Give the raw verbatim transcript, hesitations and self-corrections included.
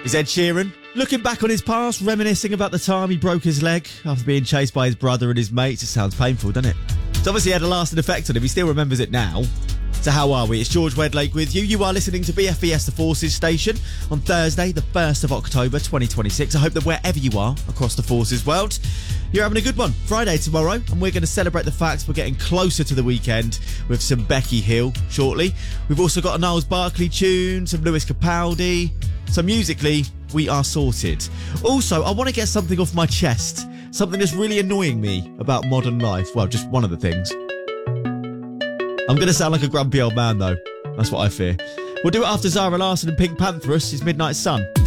is Ed Sheeran. Looking back on his past, reminiscing about the time he broke his leg after being chased by his brother and his mates. It sounds painful, doesn't it? It's obviously had a lasting effect on him. He still remembers it now. So how are we? It's George Wedlake with you. You are listening to B F B S The Forces station on Thursday, the first of October twenty twenty-six. I hope that wherever you are across the Forces world, you're having a good one. Friday tomorrow, and we're going to celebrate the fact we're getting closer to the weekend with some Becky Hill shortly. We've also got a Niles Barkley tune, some Lewis Capaldi. So musically, we are sorted. Also, I want to get something off my chest. Something that's really annoying me about modern life. Well, just one of the things. I'm going to sound like a grumpy old man, though. That's what I fear. We'll do it after Zara Larsson and Pink Pantheress, his Midnight Sun.